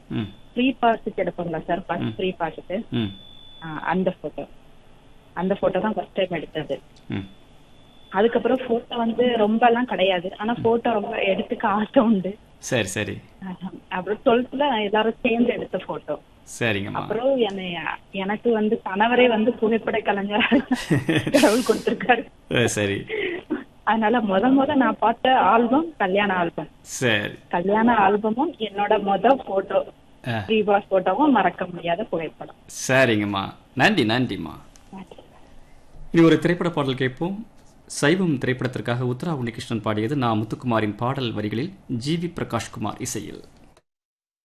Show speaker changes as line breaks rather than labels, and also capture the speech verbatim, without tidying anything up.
ம்
ஃப்ரீ பாஸுக்கு எடுப்போம்ல sir, first
ம்
ஃப்ரீ பாஸுக்கு
ம்
அந்த போட்டோ அந்த போட்டோ தான் ஃபர்ஸ்ட் டைம் எடுத்தது.
ம்
அதுக்கப்புறம் போட்டோ வந்து ரொம்ப எல்லாம் கிடையாது, ஆனா போட்டோ ரொம்ப எடுத்துக்க ஆசை உண்டு.
சரி சரி
ஆஹ் அப்புறம் டுவெல்த்ல எல்லாரும் சேர்ந்து எடுத்த போட்டோ.
சரிங்கம்மா.
அப்புறம் என்னை எனக்கு வந்து கணவரே வந்து புகைப்பட கலைஞர் கடவுள் கொடுத்திருக்காரு.
அஹ் சரி
அதனால முத முத நான் பார்த்த ஆல்பம் கல்யாண ஆல்பம்.
சரி
கல்யாண ஆல்பமும் என்னோட முத போட்டோ
அஹ்
ஃப்ரீ பாஸ் போட்டோவும் மறக்க முடியாத புகைப்படம்.
சரிங்கம்மா. நன்றி நன்றிம்மா. இனி ஒரு திரைப்பட பாடல் கேட்போம். சைவம் திரைப்படத்திற்காக உத்தரா உன்னிகிருஷ்ணன் பாடியது. நான் முத்துக்குமாரின் பாடல் வரிகளில் ஜி வி பிரகாஷ்குமார் இசையில்.